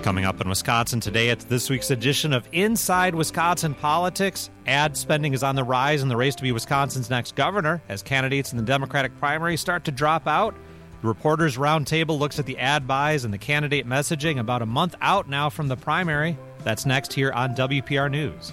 Coming up in Wisconsin today, it's this week's edition of Inside Wisconsin Politics. Ad spending is on the rise in the race to be Wisconsin's next governor as candidates in the Democratic primary start to drop out. The Reporters Roundtable looks at the ad buys and the candidate messaging about a month out now from the primary. That's next here on WPR News.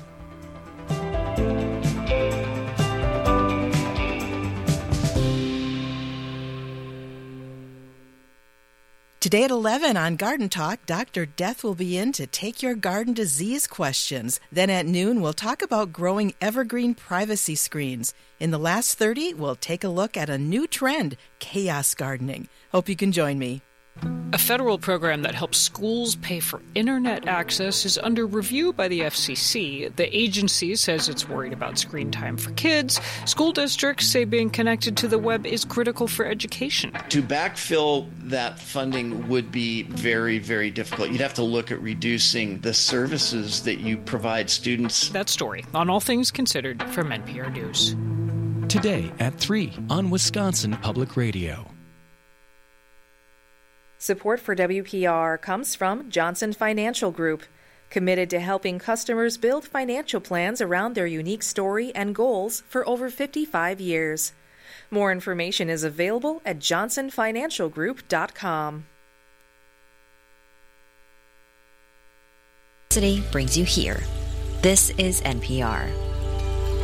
Today at 11 on Garden Talk, Dr. Death will be in to take your garden disease questions. Then at noon, we'll talk about growing evergreen privacy screens. In the last 30, we'll take a look at a new trend, chaos gardening. Hope you can join me. A federal program that helps schools pay for internet access is under review by the FCC. The agency says it's worried about screen time for kids. School districts say being connected to the web is critical for education. To backfill that funding would be very, very difficult. You'd have to look at reducing the services that you provide students. That story on All Things Considered from NPR News. Today at 3 on Wisconsin Public Radio. Support for WPR comes from Johnson Financial Group, committed to helping customers build financial plans around their unique story and goals for over 55 years. More information is available at johnsonfinancialgroup.com. City brings you here. This is NPR.